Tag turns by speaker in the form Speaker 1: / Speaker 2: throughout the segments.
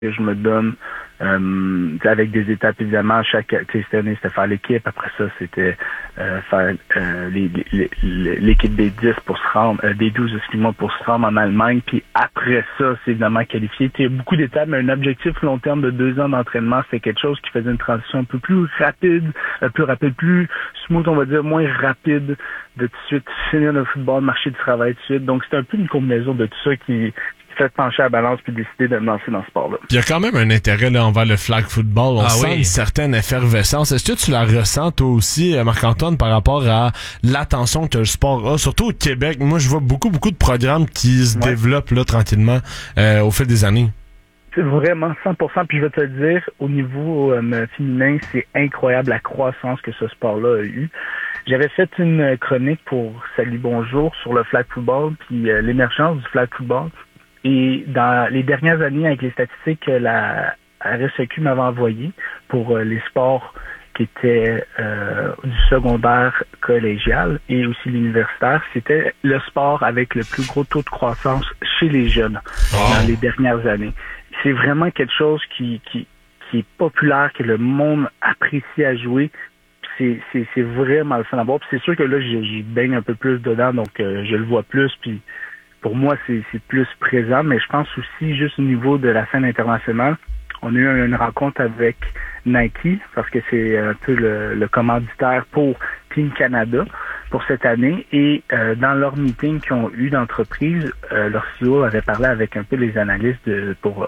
Speaker 1: que je me donne avec des étapes évidemment. Cette année c'était faire l'équipe, après ça c'était faire l'équipe des 10 pour se rendre des 12 excuse-moi pour se rendre en Allemagne, puis après ça c'est évidemment qualifié. Il y a beaucoup d'étapes, mais un objectif long terme de 2 ans d'entraînement, c'est quelque chose qui faisait une transition un peu plus rapide, plus smooth, on va dire, moins rapide, de tout de suite finir le football, marcher du travail tout de suite. Donc c'est un peu une combinaison de tout ça qui fait pencher à la balance puis décider de me lancer dans ce sport-là.
Speaker 2: Il y a quand même un intérêt là envers le flag football. On sent une certaine effervescence. Est-ce que tu la ressens toi aussi, Marc-Antoine, par rapport à l'attention que le sport a, surtout au Québec? Moi, je vois beaucoup de programmes qui se développent là tranquillement au fil des années.
Speaker 1: C'est vraiment 100%. Puis je vais te le dire, au niveau féminin, c'est incroyable la croissance que ce sport-là a eu. J'avais fait une chronique pour Salut Bonjour sur le flag football puis l'émergence du flag football. Et dans les dernières années, avec les statistiques que la RSEQ m'avait envoyées pour les sports qui étaient du secondaire collégial et aussi l'universitaire, c'était le sport avec le plus gros taux de croissance chez les jeunes dans les dernières années. C'est vraiment quelque chose qui est populaire, que le monde apprécie à jouer. C'est vraiment le fun à voir. Puis c'est sûr que là, j'y baigne un peu plus dedans, donc je le vois plus, puis pour moi, c'est plus présent, mais je pense aussi, juste au niveau de la scène internationale, on a eu une rencontre avec Nike, parce que c'est un peu le commanditaire pour Team Canada pour cette année, et dans leur meeting qu'ils ont eu d'entreprise, leur CEO avait parlé avec un peu les analystes pour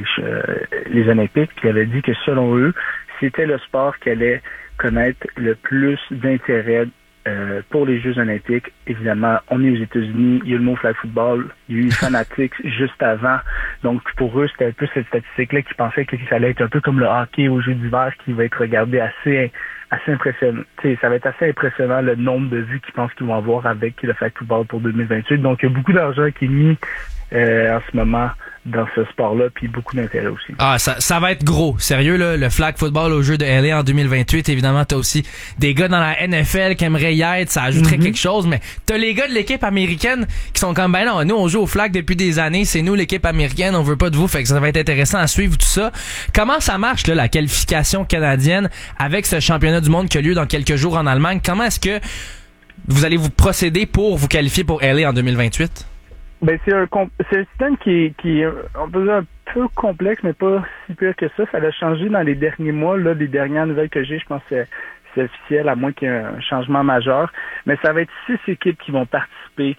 Speaker 1: les Olympiques, qui avait dit que selon eux, c'était le sport qui allait connaître le plus d'intérêt pour les Jeux olympiques. Évidemment, on est aux États-Unis, il y a le mot flag football, il y a eu Fanatics juste avant. Donc, pour eux, c'était un peu cette statistique-là qui pensait que ça allait être un peu comme le hockey aux Jeux d'hiver qui va être regardé assez impressionnant. T'sais, ça va être assez impressionnant le nombre de vues qu'ils pensent qu'ils vont avoir avec le flag football pour 2028. Donc, il y a beaucoup d'argent qui est mis en ce moment dans ce sport-là, puis beaucoup d'intérêt aussi.
Speaker 3: Ça va être gros. Sérieux, là, le flag football au jeu de LA en 2028. Évidemment, t'as aussi des gars dans la NFL qui aimeraient y être, ça ajouterait quelque chose, mais t'as les gars de l'équipe américaine qui sont comme, ben non, nous, on joue au flag depuis des années, c'est nous l'équipe américaine, on veut pas de vous, fait que ça va être intéressant à suivre tout ça. Comment ça marche, là, la qualification canadienne avec ce championnat du monde qui a lieu dans quelques jours en Allemagne? Comment est-ce que vous allez vous procéder pour vous qualifier pour LA en 2028?
Speaker 1: Ben c'est un système qui est on peut dire un peu complexe, mais pas si pire que ça. Ça a changé dans les derniers mois. Là, les dernières nouvelles que j'ai, je pense que c'est officiel, à moins qu'il y ait un changement majeur. Mais ça va être 6 équipes qui vont participer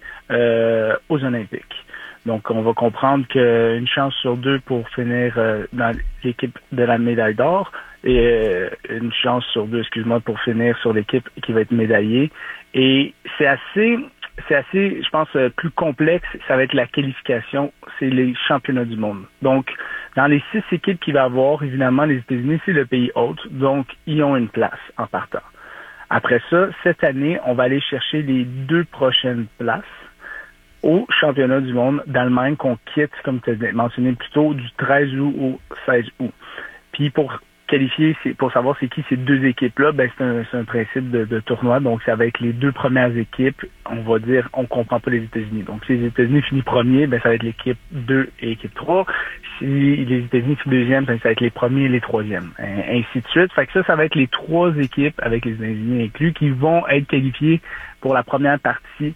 Speaker 1: aux Olympiques. Donc, on va comprendre qu'une chance sur 2 pour finir dans l'équipe de la médaille d'or et une chance sur 2, pour finir sur l'équipe qui va être médaillée. Et c'est assez, je pense, plus complexe. Ça va être la qualification. C'est les championnats du monde. Donc, dans les 6 équipes qu'il va y avoir, évidemment, les États-Unis, c'est le pays hôte. Donc, ils ont une place en partant. Après ça, cette année, on va aller chercher les 2 prochaines places au championnat du monde d'Allemagne qu'on quitte, comme tu as mentionné plus tôt, du 13 août au 16 août. Puis pour qualifier, pour savoir c'est qui ces 2 équipes-là, ben c'est un principe de tournoi. Donc, c'est avec les 2 premières équipes, on va dire, on comprend pas les États-Unis. Donc, si les États-Unis finissent premier, ben ça va être l'équipe 2 et l'équipe 3. Si les États-Unis finissent deuxième, ben ça va être les premiers et les troisièmes. Ainsi de suite. Fait que ça va être les 3 équipes, avec les États-Unis inclus, qui vont être qualifiées pour la première partie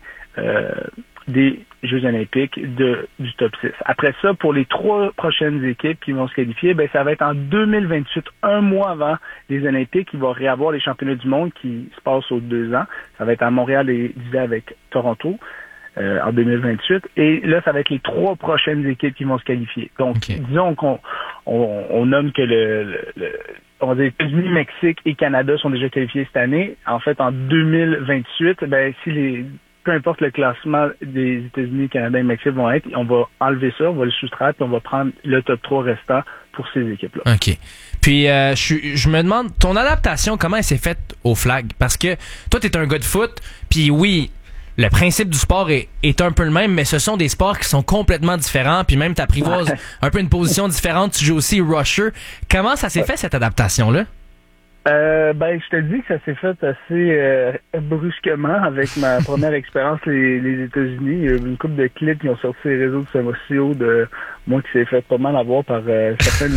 Speaker 1: des Jeux olympiques du top 6. Après ça, pour les 3 prochaines équipes qui vont se qualifier, ben ça va être en 2028, un mois avant les Olympiques. Il va réavoir les championnats du monde qui se passent aux 2 ans. Ça va être à Montréal et avec Toronto en 2028. Et là, ça va être les 3 prochaines équipes qui vont se qualifier. Donc, disons qu'on nomme que on va dire États-Unis, Mexique et Canada sont déjà qualifiés cette année. En fait, en 2028, ben si peu importe le classement des États-Unis, Canada et Mexique vont être, on va enlever ça, on va le soustraire, puis on va prendre le top 3 restant pour ces équipes-là.
Speaker 3: OK. Puis, je me demande, ton adaptation, comment elle s'est faite au flag? Parce que toi, t'es un gars de foot, puis oui, le principe du sport est un peu le même, mais ce sont des sports qui sont complètement différents, puis même t'apprivoises un peu une position différente, tu joues aussi rusher. Comment ça s'est fait, cette adaptation-là?
Speaker 1: Je te dis que ça s'est fait assez brusquement avec ma première expérience les États-Unis. Il y a eu une couple de clips qui ont sorti les réseaux sociaux de moi qui s'est fait pas mal avoir par certains